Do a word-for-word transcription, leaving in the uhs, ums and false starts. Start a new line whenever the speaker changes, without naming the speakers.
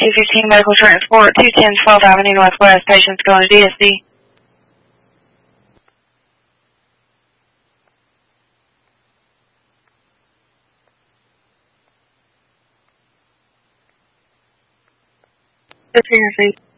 two fifteen Medical Transport, two ten twelfth Avenue Northwest. Patients going to D S C. fifteen, I think.